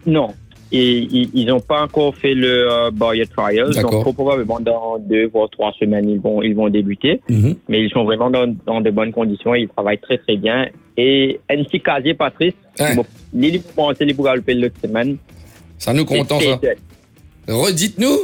Non. Et ils n'ont pas encore fait le barrier trial. D'accord. Donc, probablement dans 2 voire 3 semaines, ils vont débuter. Mhm. Mais ils sont vraiment dans de bonnes conditions. Ils travaillent très, très bien. Et NC Casier, Patrice, Ouais. bon, les pour le l'autre semaine. Ça nous content, ça. Stated. Redites-nous.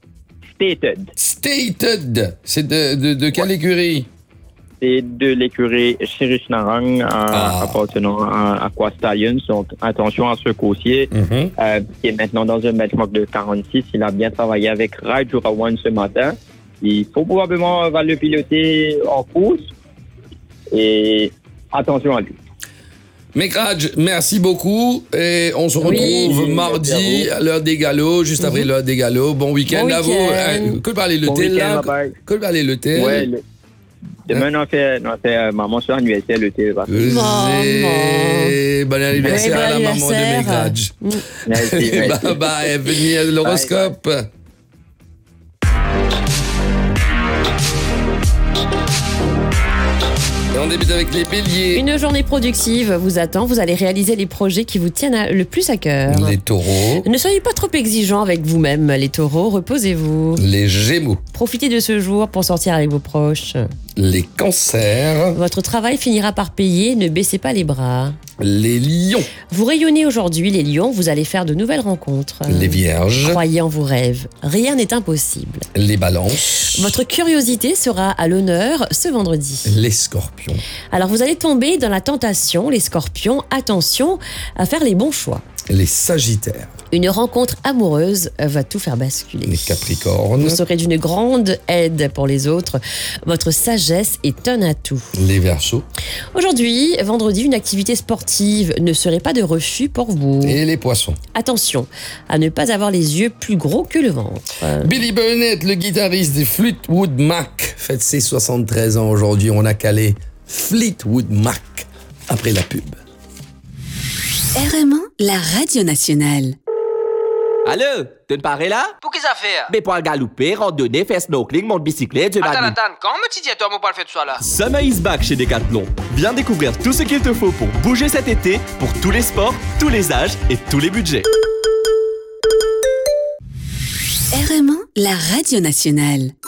Stated. C'est de quelle écurie? C'est de l'écurie Cherish Narang appartenant à Aqua Stallions. Donc, attention à ce coursier qui est maintenant dans un benchmark de 46. Il a bien travaillé avec Raj Jurawan ce matin. Il faut probablement va le piloter en course. Et attention à lui. Mekraj, merci beaucoup. Et on se retrouve mardi à l'heure des galops, juste après l'heure des galops. Bon week-end à vous. Que parler le thé là? Que parler le thé? Ouais, demain, on fait maman son anniversaire, le thé. Bon anniversaire à la maman de Mekraj. Merci. Bye bye, venez l'horoscope. Et on débute avec les béliers. Une journée productive vous attend. Vous allez réaliser les projets qui vous tiennent le plus à cœur. Les taureaux. Ne soyez pas trop exigeants avec vous-même, les taureaux. Reposez-vous. Les gémeaux. Profitez de ce jour pour sortir avec vos proches. Les cancers. Votre travail finira par payer. Ne baissez pas les bras. Les lions. Vous rayonnez aujourd'hui, les lions. Vous allez faire de nouvelles rencontres. Les vierges. Croyez en vos rêves. Rien n'est impossible. Les balances. Votre curiosité sera à l'honneur ce vendredi. Les scorpions. Alors vous allez tomber dans la tentation, les scorpions. Attention à faire les bons choix. Les sagittaires. Une rencontre amoureuse va tout faire basculer. Les capricornes. Vous serez d'une grande aide pour les autres. Votre sagesse est un atout. Les verseaux. Aujourd'hui, vendredi, une activité sportive ne serait pas de refus pour vous. Et les poissons. Attention à ne pas avoir les yeux plus gros que le ventre. Billy Burnett, le guitariste des Fleetwood Mac, fête ses 73 ans aujourd'hui. On a calé Fleetwood Mac après la pub. RMA, la radio nationale. Allô, tu ne parais là? Pour qui ça fait? Mais pour galoper, randonner, faire snorkeling, monter bicyclette, Attends, quand me dis toi, moi pas le faire tout ça là? Summer is back chez Decathlon. Viens découvrir tout ce qu'il te faut pour bouger cet été, pour tous les sports, tous les âges et tous les budgets. RMA, la radio nationale.